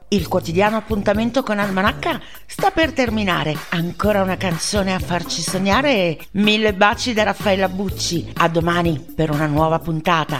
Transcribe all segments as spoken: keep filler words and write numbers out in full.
Il quotidiano appuntamento con Almanacca sta per terminare. Ancora una canzone a farci sognare e mille baci da Raffaella Bucci. A domani per una nuova puntata.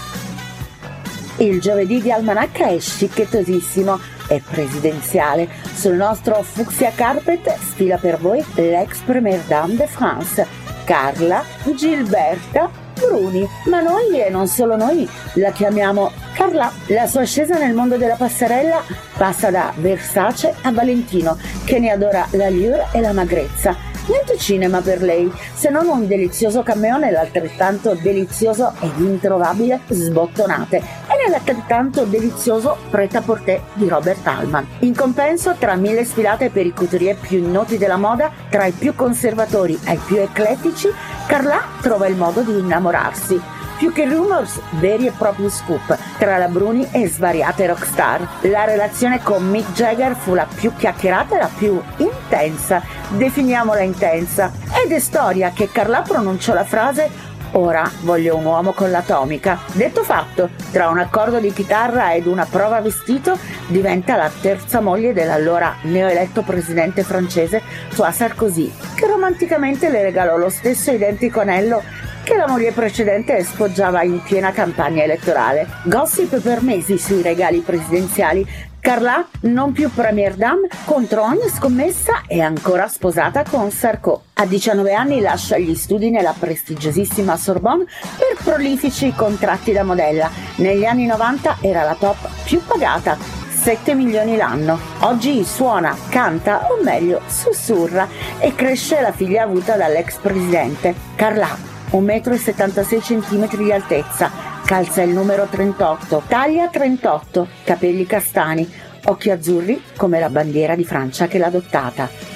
Il giovedì di Almanacca è scicchettosissimo e presidenziale. Sul nostro Fucsia Carpet sfila per voi l'ex première dame de France, Carla Gilberta Bruni. Ma noi, e non solo noi, la chiamiamo Carla. La sua ascesa nel mondo della passerella passa da Versace a Valentino, che ne adora l'allure e la magrezza. Niente cinema per lei, se non un delizioso cameo nell'altrettanto delizioso ed introvabile Sbottonate e nell'altrettanto delizioso Prêt-à-porter di Robert Altman. In compenso, tra mille sfilate per i couturier più noti della moda, tra i più conservatori ai più eclettici, Carla trova il modo di innamorarsi. Più che rumors, veri e propri scoop tra la Bruni e svariate rockstar. La relazione con Mick Jagger fu la più chiacchierata e la più intensa, definiamola intensa. Ed è storia che Carla pronunciò la frase «Ora voglio un uomo con l'atomica». Detto fatto, tra un accordo di chitarra ed una prova vestito, diventa la terza moglie dell'allora neoeletto presidente francese François Sarkozy, che romanticamente le regalò lo stesso identico anello che la moglie precedente sfoggiava in piena campagna elettorale. Gossip per mesi sui regali presidenziali. Carla, non più première dame, contro ogni scommessa, è ancora sposata con Sarko. A diciannove anni lascia gli studi nella prestigiosissima Sorbonne per prolifici contratti da modella. Negli anni novanta era la top più pagata, sette milioni l'anno. Oggi suona, canta, o meglio sussurra, e cresce la figlia avuta dall'ex presidente. Carla, un metro e settantasei centimetri di altezza, calza il numero trentotto, taglia trentotto, capelli castani, occhi azzurri come la bandiera di Francia che l'ha adottata.